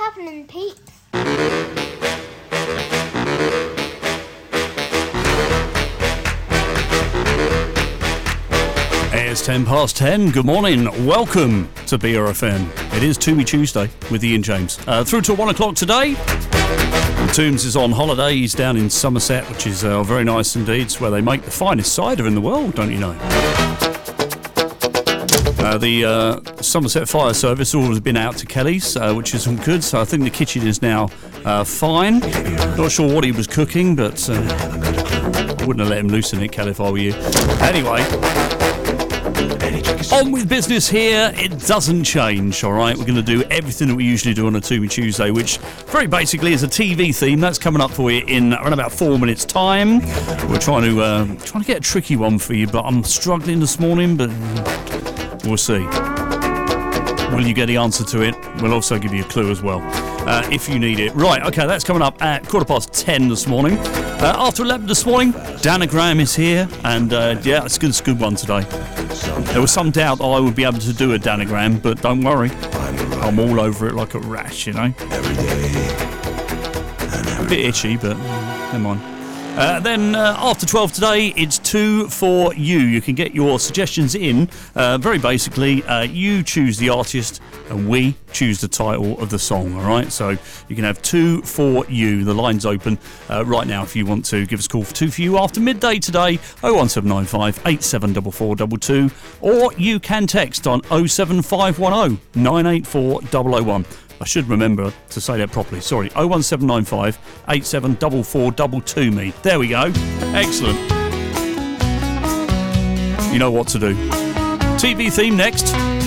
happening, peeps? It's 10:10. Good morning. Welcome to BRFM. It is Toomey Tuesday with Ian James. Through to 1 o'clock today. Toombs is on holiday. He's down in Somerset, which is very nice indeed. It's where they make the finest cider in the world, don't you know? The Somerset Fire Service all has been out to Kelly's, which is all good. So I think the kitchen is now fine. Not sure what he was cooking, but I wouldn't have let him loose in it, Kelly, if I were you. Anyway, on with business here. It doesn't change, all right? We're going to do everything that we usually do on a Toomey Tuesday, which very basically is a TV theme. That's coming up for you in around about 4 minutes' time. We're trying to get a tricky one for you, but I'm struggling this morning, but we'll see. Will you get the answer to it? We'll also give you a clue as well, if you need it. Right, okay, that's coming up at 10:15 this morning. After 11 this morning, Danagram is here, and yeah, it's a good one today. There was some doubt I would be able to do a Danagram, but don't worry, I'm all over it like a rash, you know. A bit itchy, but never mind. Then after 12 today, it's 2 for you. You can get your suggestions in. Very basically, you choose the artist and we choose the title of the song, all right? So you can have 2 for you. The line's open right now if you want to. Give us a call for 2 for you after midday today, 01795 874422, or you can text on 07510 984 001. I should remember to say that properly. Sorry, 01795 874422 me. There we go. Excellent. You know what to do. TV theme next.